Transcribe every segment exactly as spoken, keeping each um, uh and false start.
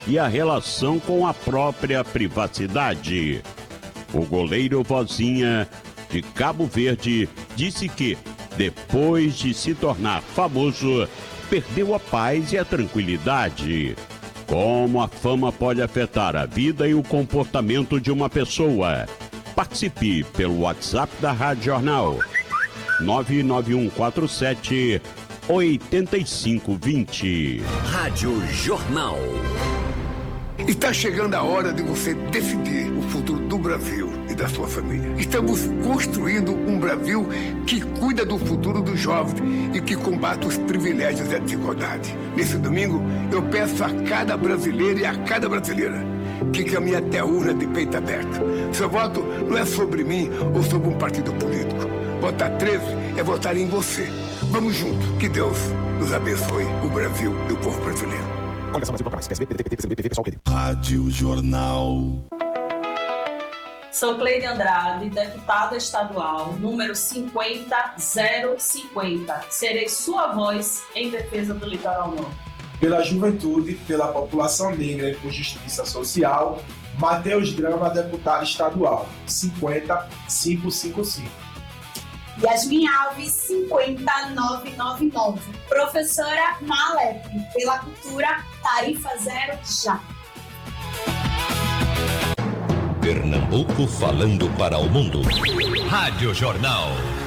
e a relação com a própria privacidade. O goleiro Vozinha, de Cabo Verde, disse que, depois de se tornar famoso, perdeu a paz e a tranquilidade. Como a fama pode afetar a vida e o comportamento de uma pessoa? Participe pelo WhatsApp da Rádio Jornal. nove nove um quatro sete, oito cinco dois zero. Rádio Jornal. Está chegando a hora de você decidir o futuro do Brasil e da sua família. Estamos construindo um Brasil que cuida do futuro dos jovens e que combate os privilégios e a desigualdade. Nesse domingo, eu peço a cada brasileiro e a cada brasileira que caminhe até a urna de peito aberto. Seu voto não é sobre mim ou sobre um partido político. Votar treze é votar em você. Vamos juntos. Que Deus nos abençoe, o Brasil e o povo brasileiro. Rádio Jornal. Sou Cleide Andrade, deputada estadual, número cinquenta zero cinquenta. Serei sua voz em defesa do Litoral Norte. Pela juventude, pela população negra e por justiça social, Matheus Drama, deputado estadual, cinquenta quinhentos e cinquenta e cinco. Yasmin Alves, cinquenta nove nove nove. Professora Malep, pela cultura, tarifa zero já. Pernambuco falando para o mundo. Rádio Jornal.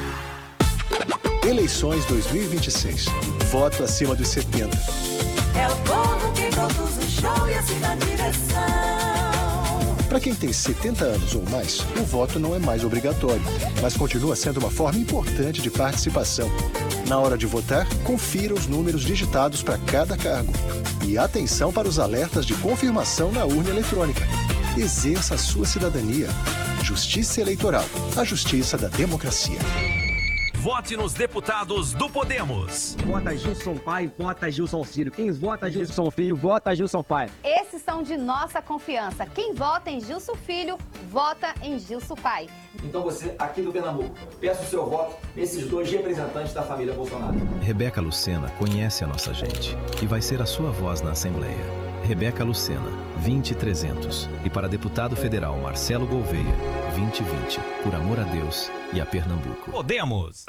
Eleições dois mil e vinte e seis. Voto acima dos setenta. É o povo que produz o show e assim na direção. Para quem tem setenta anos ou mais, o voto não é mais obrigatório, mas continua sendo uma forma importante de participação. Na hora de votar, confira os números digitados para cada cargo. E atenção para os alertas de confirmação na urna eletrônica. Exerça a sua cidadania. Justiça Eleitoral, a justiça da democracia. Vote nos deputados do Podemos. Vota Gilson Pai, vota Gilson Filho. Quem vota Gilson Filho, vota Gilson Pai. Esses são de nossa confiança. Quem vota em Gilson Filho, vota em Gilson Pai. Então você, aqui do Pernambuco, peça o seu voto nesses dois representantes da família Bolsonaro. Rebeca Lucena conhece a nossa gente e vai ser a sua voz na Assembleia. Rebeca Lucena, vinte e trezentos. E para deputado federal Marcelo Gouveia, vinte e vinte. Por amor a Deus e a Pernambuco. Podemos.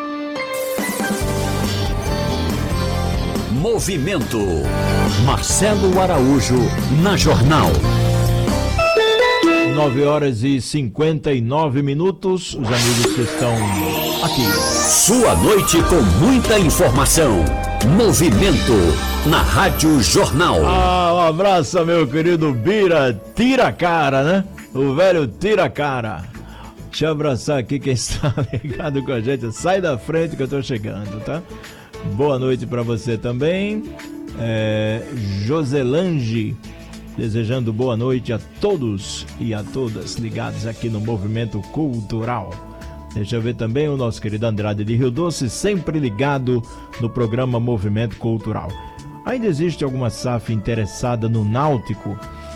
Movimento. Marcelo Araújo, na Jornal. nove horas e cinquenta e nove minutos. Os amigos que estão aqui. Sua noite com muita informação. Movimento na Rádio Jornal. Ah, um abraço, meu querido Bira Tira-Cara, né? O velho Tira-Cara. Deixa eu abraçar aqui quem está ligado com a gente. Sai da frente que eu tô chegando, tá? Boa noite para você também. É, Joselange, desejando boa noite a todos e a todas ligados aqui no Movimento Cultural. Deixa eu ver também o nosso querido Andrade de Rio Doce, sempre ligado no programa Movimento Cultural. Ainda existe alguma S A F interessada no Náutico?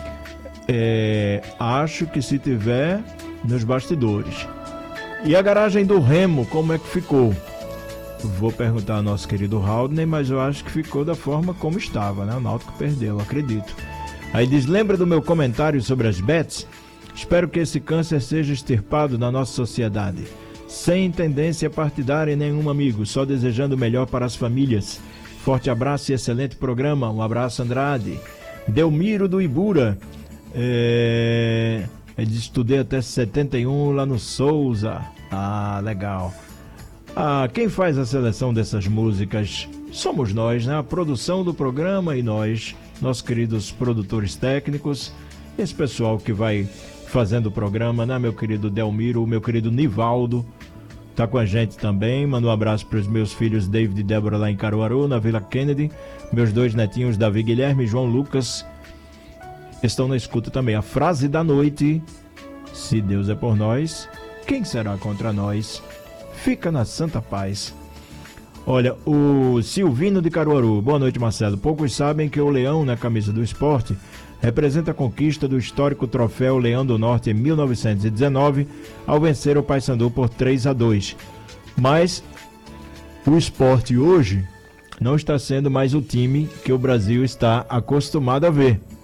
É, acho que se tiver, nos bastidores. E a garagem do Remo, como é que ficou? Vou perguntar ao nosso querido Haldney, mas eu acho que ficou da forma como estava, né? O Náutico perdeu, acredito. Aí diz, lembra do meu comentário sobre as bets? Espero que esse câncer seja extirpado da nossa sociedade. Sem tendência partidária nenhum, amigo, só desejando o melhor para as famílias. Forte abraço e excelente programa. Um abraço, Andrade. Delmiro do Ibura. É... Ele estudei até setenta e um lá no Souza. Ah, legal. Ah, quem faz a seleção dessas músicas somos nós, né? A produção do programa e nós, nossos queridos produtores técnicos, esse pessoal que vai fazendo o programa, né? Meu querido Delmiro, meu querido Nivaldo, tá com a gente também. Manda um abraço para os meus filhos David e Débora lá em Caruaru, na Vila Kennedy. Meus dois netinhos, Davi Guilherme e João Lucas, estão na escuta também. A frase da noite: se Deus é por nós, quem será contra nós? Fica na santa paz. Olha, o Silvino de Caruaru. Boa noite, Marcelo. Poucos sabem que o leão na camisa do esporte representa a conquista do histórico troféu Leão do Norte em mil novecentos e dezenove, ao vencer o Paysandu por três a dois. Mas o esporte hoje não está sendo mais o time que o Brasil está acostumado a ver.